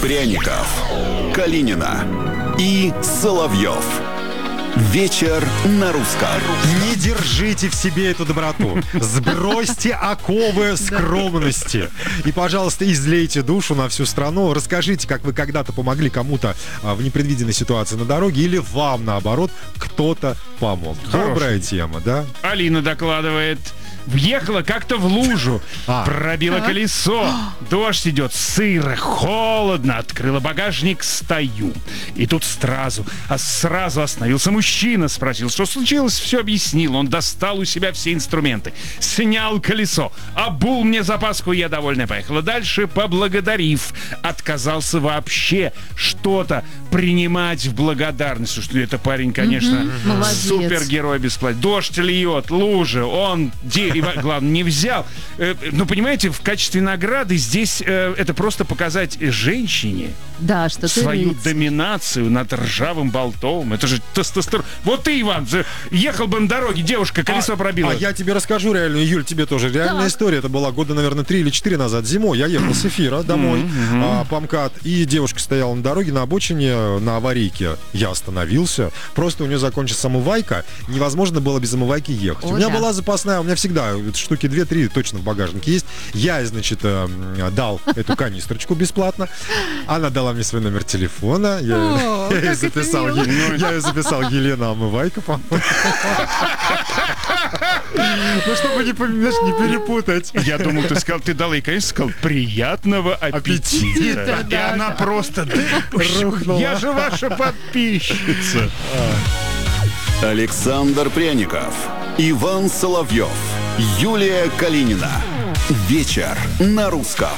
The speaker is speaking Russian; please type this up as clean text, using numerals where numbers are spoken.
Пряников, Калинина и Соловьев. Вечер на русском. Не держите в себе эту доброту. Сбросьте оковы скромности. И, пожалуйста, излейте душу на всю страну. Расскажите, как вы когда-то помогли кому-то в непредвиденной ситуации на дороге, или вам, наоборот, кто-то помог. Добрая тема, да? Алина докладывает. Въехала как-то в лужу, пробила колесо, дождь идет, сыро, холодно, открыла багажник, стою. И тут сразу остановился мужчина, спросил, что случилось, все объяснил. Он достал у себя все инструменты, снял колесо, обул мне запаску, и я довольная поехала дальше, поблагодарив. Отказался вообще что-то принимать в благодарность. Слушай, это парень, конечно, супергерой бесплатно. Дождь льет, лужи, он главное, не взял. Ну, понимаете, в качестве награды здесь это просто показать женщине что свою доминацию над ржавым болтом. Это же тестостерон. Вот ты, Иван, ехал бы на дороге, девушка колесо пробила. А я тебе расскажу реально, Юль, тебе тоже реальная история. Это была года, наверное, 3 или 4 назад, зимой. Я ехал с эфира домой, по МКАД, и девушка стояла на дороге, на обочине, на аварийке. Я остановился. Просто у нее закончилась омывайка. Невозможно было без омывайки ехать. У меня была запасная, у меня всегда штуки 2-3 точно в багажнике есть. Я, значит, дал эту канистрочку бесплатно. Она дала мне свой номер телефона. Я ее записал. Я ее записал Елена Омывайка, по-моему. Ну, чтобы не перепутать. Я думал, ты дал ей, конечно, сказал, приятного аппетита. И она просто рухнула. Я же ваша подписчица. Александр Пряников, Иван Соловьев, Юлия Калинина. Вечер на русском.